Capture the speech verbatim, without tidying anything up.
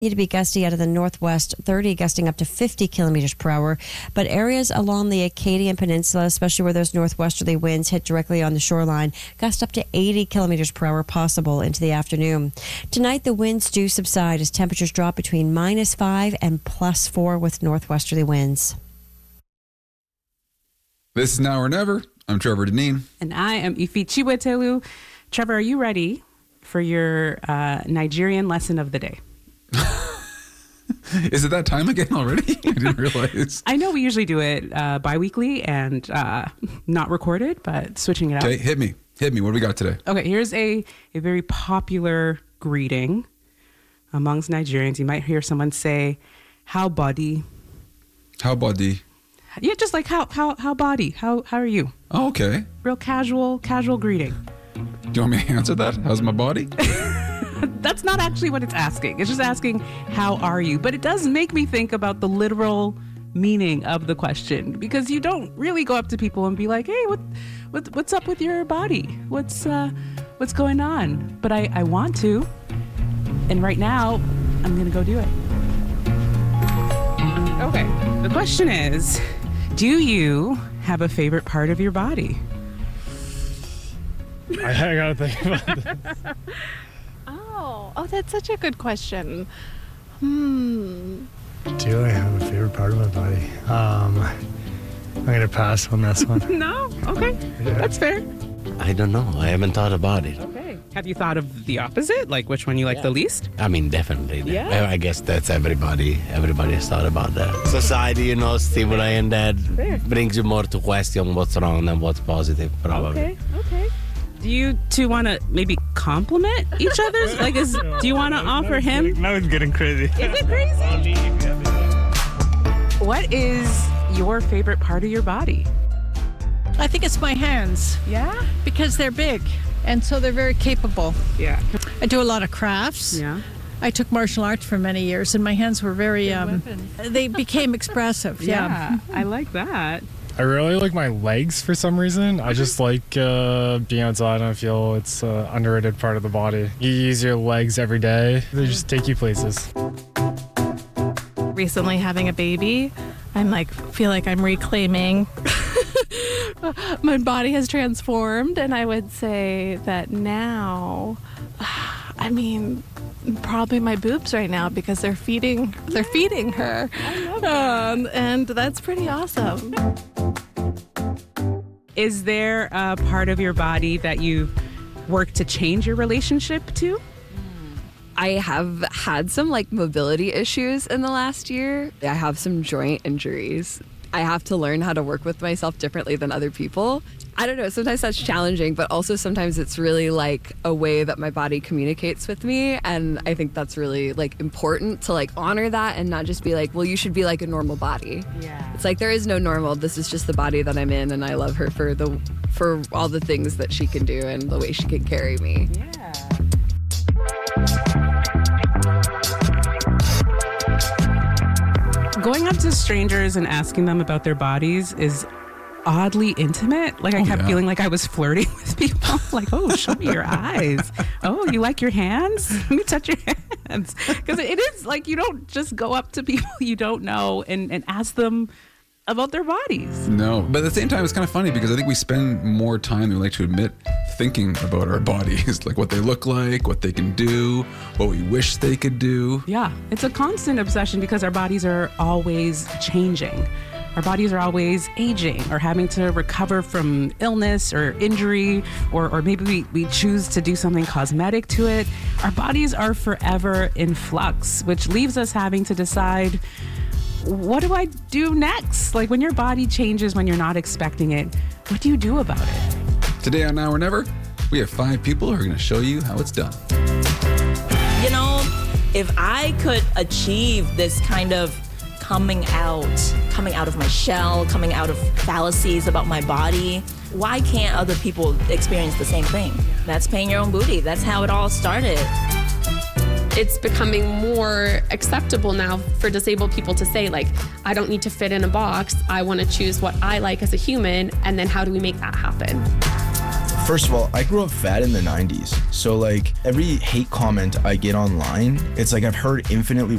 To be gusty out of the northwest, thirty gusting up to fifty kilometers per hour. But areas along the Acadian Peninsula, especially where those northwesterly winds hit directly on the shoreline, gust up to eighty kilometers per hour possible into the afternoon. Tonight, the winds do subside as temperatures drop between minus five and plus four with northwesterly winds. This is Now or Never. I'm Trevor Deneen. And I am Ife Chiwetelu. Trevor, are you ready for your uh, Nigerian lesson of the day? Is it that time again already? I didn't realize. I know we usually do it uh, bi-weekly and uh, not recorded, but switching it up. Okay, hit me. Hit me. What do we got today? Okay, here's a, a very popular greeting amongst Nigerians. You might hear someone say, how body? How body? Yeah, just like how how how body? How how are you? Oh, okay. Real casual, casual greeting. Do you want me to answer that? How's my body? That's not actually what it's asking. It's just asking, how are you? But it does make me think about the literal meaning of the question, because you don't really go up to people and be like, hey, what, what what's up with your body? What's uh, what's going on? But I, I want to. And right now, I'm going to go do it. Okay. The question is, do you have a favorite part of your body? I, I gotta think about this. Oh, oh, that's such a good question. Hmm. Do I have a favorite part of my body? Um, I'm gonna pass on this one. No? Okay. Yeah. That's fair. I don't know. I haven't thought about it. Okay. Have you thought of the opposite? Like which one you like Yeah. the least? I mean, definitely. Yeah. I guess that's everybody. Everybody has thought about that. Society, you know, stimuli and that Fair. brings you more to question what's wrong than what's positive, probably. Okay. Okay. Do you two want to maybe compliment each other's? Like, is do you want to offer him? Now it's getting crazy. Is it crazy? What is your favorite part of your body? I think it's my hands Yeah. because they're big and so they're very capable. Yeah. I do a lot of crafts. Yeah. I took martial arts for many years and my hands were very, um, they became expressive. Yeah. I like that. I really like my legs for some reason. I just like uh, being outside, and I feel it's an underrated part of the body. You use your legs every day. They just take you places. Recently having a baby, I'm like, feel like I'm reclaiming. My body has transformed, and I would say that now, I mean, probably my boobs right now because they're feeding, they're feeding her, um, and that's pretty awesome. Is there a part of your body that you've worked to change your relationship to? I have had some like mobility issues in the last year. I have some joint injuries. I have to learn how to work with myself differently than other people. I don't know, sometimes that's challenging, but also sometimes it's really like a way that my body communicates with me. And I think that's really like important to like honor that and not just be like, well, you should be like a normal body. Yeah. It's like there is no normal. This is just the body that I'm in, and I love her for the for all the things that she can do and the way she can carry me. Yeah. Going up to strangers and asking them about their bodies is oddly intimate. Like I Oh, kept yeah. feeling like I was flirting with people. Like, oh, show me your eyes. Oh, you like your hands? Let me touch your hands. Because it is like you don't just go up to people you don't know and, and ask them about their bodies. No. But at the same time, it's kind of funny because I think we spend more time than we like to admit thinking about our bodies, like what they look like, what they can do, what we wish they could do. Yeah, it's a constant obsession because our bodies are always changing. Our bodies are always aging or having to recover from illness or injury, or, or maybe we, we choose to do something cosmetic to it. Our bodies are forever in flux, which leaves us having to decide, what do I do next? Like when your body changes when you're not expecting it, what do you do about it? Today on Now or Never, we have five people who are going to show you how it's done. You know, if I could achieve this kind of coming out, coming out of my shell, coming out of fallacies about my body, why can't other people experience the same thing? That's paying your own booty. That's how it all started. It's becoming more acceptable now for disabled people to say, like, I don't need to fit in a box. I want to choose what I like as a human, and then how do we make that happen? First of all, I grew up fat in the nineties. So like every hate comment I get online, it's like I've heard infinitely